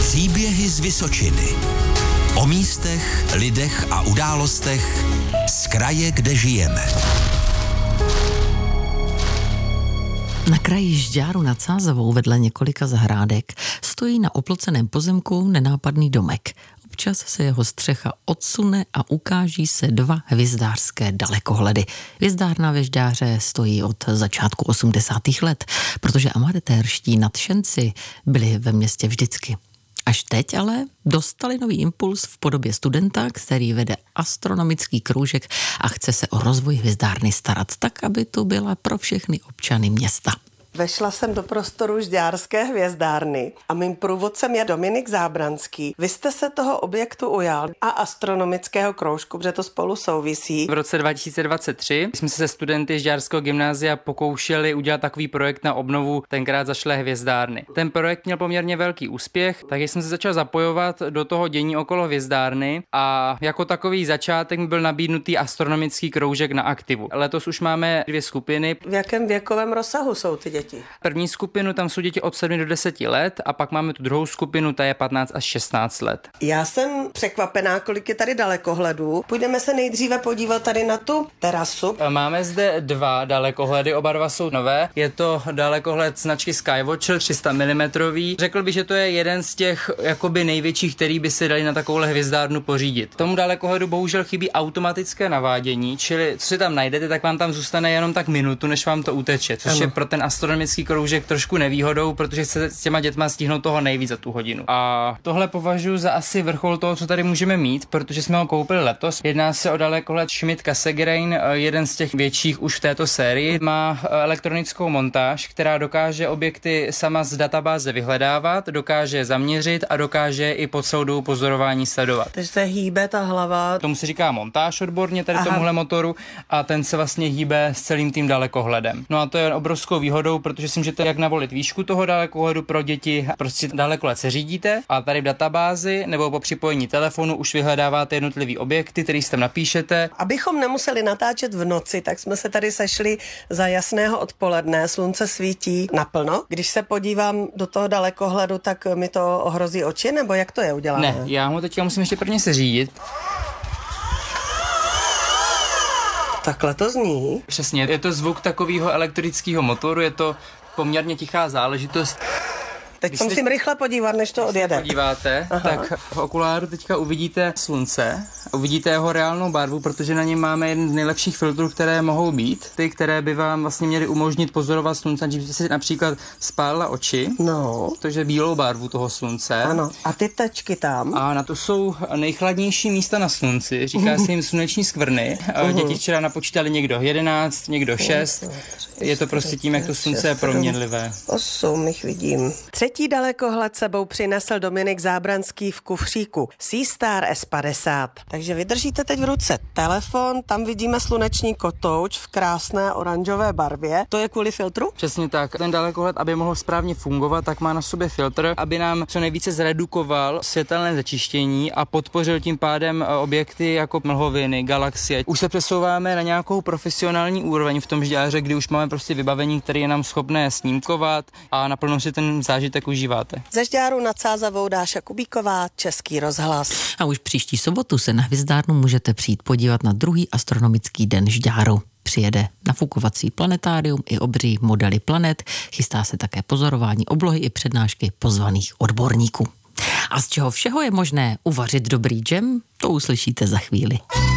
Příběhy z Vysočiny. O místech, lidech a událostech z kraje, kde žijeme. Na kraji Žďáru nad Sázavou vedle několika zahrádek stojí na oploceném pozemku nenápadný domek. Občas se jeho střecha odsune a ukáží se 2 hvězdářské dalekohledy. Hvězdárna ve Žďáře stojí od začátku 80. let, protože amatérští nadšenci byli ve městě vždycky. Až teď ale dostali nový impuls v podobě studenta, který vede astronomický kroužek a chce se o rozvoj hvězdárny starat tak, aby tu byla pro všechny občany města. Vešla jsem do prostoru Žďárské hvězdárny a mým průvodcem je Dominik Zábranský. Vy jste se toho objektu ujal a astronomického kroužku, protože to spolu souvisí. V roce 2023 jsme se studenty Žďárského gymnázia pokoušeli udělat takový projekt na obnovu tenkrát zašlé hvězdárny. Ten projekt měl poměrně velký úspěch, takže jsem se začal zapojovat do toho dění okolo hvězdárny a jako takový začátek mi byl nabídnutý astronomický kroužek na aktivu. Letos už máme 2 skupiny. V jakém věkovém rozsahu jsou ty děti? První skupinu, tam jsou děti od 7 do 10 let a pak máme tu druhou skupinu, ta je 15 až 16 let. Já jsem překvapená, kolik je tady dalekohledů. Půjdeme se nejdříve podívat tady na tu terasu. Máme zde 2 dalekohledy, oba 2 jsou nové. Je to dalekohled značky Skywatcher 300 mm. Řekl bych, že to je jeden z těch jakoby největších, který by se dali na takovouhle hvězdárnu pořídit. Tomu dalekohledu bohužel chybí automatické navádění, čili co si tam najdete, tak vám tam zůstane jenom tak minutu, než vám to uteče, což je pro ten astronomický kroužek trošku nevýhodou, protože se s těma dětma stihnou toho nejvíc za tu hodinu. A tohle považuji za asi vrchol toho, co tady můžeme mít, protože jsme ho koupili letos. Jedná se o dalekohled Schmidt Cassegrain, jeden z těch větších už v této sérii. Má elektronickou montáž, která dokáže objekty sama z databáze vyhledávat, dokáže je zaměřit a dokáže i po celou dobu pozorování sledovat. Takže se hýbe ta hlava. Tomu se říká montáž odborně tady tomuhle motoru a ten se vlastně hýbe s celým tím dalekohledem. No a to je obrovskou výhodou, protože si můžete jak navolit výšku toho dalekohledu pro děti, prostě dalekohled se řídíte a tady v databázi nebo po připojení telefonu už vyhledáváte jednotlivý objekty, který si tam napíšete. Abychom nemuseli natáčet v noci, tak jsme se tady sešli za jasného odpoledne, slunce svítí naplno. Když se podívám do toho dalekohledu, tak mi to ohrozí oči, nebo jak to je udělané? Ne, já mu teďka musím ještě prvně seřídit. Takhle to zní. Přesně, je to zvuk takového elektrického motoru, je to poměrně tichá záležitost. Teď se musím rychle podívat, než to odjede. Podíváte, tak v okuláru teďka uvidíte slunce, uvidíte jeho reálnou barvu, protože na něm máme jeden z nejlepších filtrů, které mohou být. Ty, které by vám vlastně měly umožnit pozorovat slunce, že byste si například spálila oči, takže bílou barvu toho slunce. Ano, a ty tečky tam? A na to jsou nejchladnější místa na slunci, říká se jim sluneční skvrny. Děti včera napočítali někdo 11, někdo 6. Je to prostě tím, jak to slunce je proměnlivé. 8 jich vidím. Třetí dalekohled sebou přinesl Dominik Zábranský v kufříku Seastar S50. Takže vydržíte teď v ruce telefon, tam vidíme sluneční kotouč v krásné oranžové barvě. To je kvůli filtru? Přesně tak. Ten dalekohled, aby mohl správně fungovat, tak má na sobě filtr, aby nám co nejvíce zredukoval světelné začištění a podpořil tím pádem objekty jako mlhoviny, galaxie. Už se přesouváme na nějakou profesionální úroveň v tom Žďáře, kdy už máme prostě vybavení, které je nám schopné snímkovat a naplno si ten zážitek užíváte. Ze Žďáru nad Sázavou Dáša Kubíková, Český rozhlas. A už příští sobotu se na hvězdárnu můžete přijít podívat na druhý astronomický den Žďáru. Přijede nafukovací planetárium i obří modely planet, chystá se také pozorování oblohy i přednášky pozvaných odborníků. A z čeho všeho je možné uvařit dobrý džem, to uslyšíte za chvíli.